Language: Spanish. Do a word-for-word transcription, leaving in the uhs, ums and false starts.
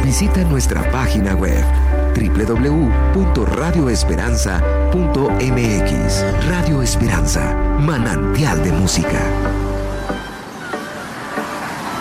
Visita nuestra página web doble u doble u doble u punto radio esperanza punto m x. Radio Esperanza, manantial de música.